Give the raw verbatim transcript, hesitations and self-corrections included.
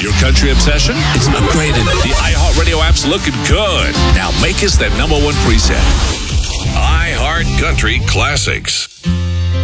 Your country obsession? It's upgraded. The iHeartRadio app's looking good. Now make us that number one preset. iHeart Country Classics.